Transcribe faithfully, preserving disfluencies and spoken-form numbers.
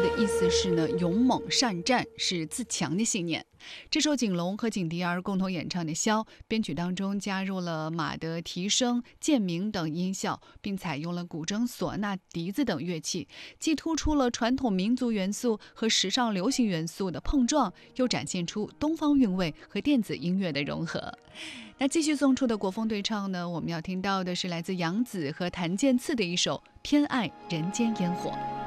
的意思是呢，勇猛善战，是自强的信念。这首景龙和景迪儿共同演唱的《箫》，编曲当中加入了马的提声、剑鸣等音效，并采用了古筝、唢呐、笛子等乐器，既突出了传统民族元素和时尚流行元素的碰撞，又展现出东方韵味和电子音乐的融合。那继续送出的国风对唱呢，我们要听到的是来自杨紫和谭健次的一首《偏爱人间烟火》。